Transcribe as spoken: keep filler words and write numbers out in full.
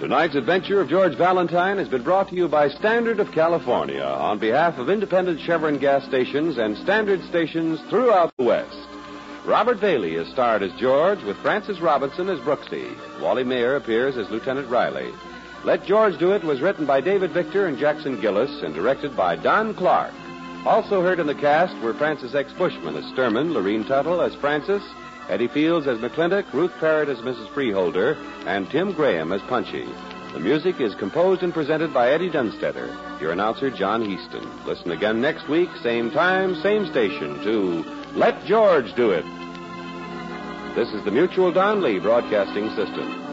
Tonight's adventure of George Valentine has been brought to you by Standard of California on behalf of independent Chevron gas stations and Standard stations throughout the West. Robert Bailey is starred as George with Francis Robinson as Brooksy. Wally Mayer appears as Lieutenant Riley. Let George Do It was written by David Victor and Jackson Gillis and directed by Don Clark. Also heard in the cast were Francis X. Bushman as Sturman, Lorene Tuttle as Francis, Eddie Fields as McClintock, Ruth Parrott as Missus Freeholder, and Tim Graham as Punchy. The music is composed and presented by Eddie Dunstetter. Your announcer, John Heaston. Listen again next week, same time, same station, to Let George Do It. This is the Mutual Don Lee Broadcasting System.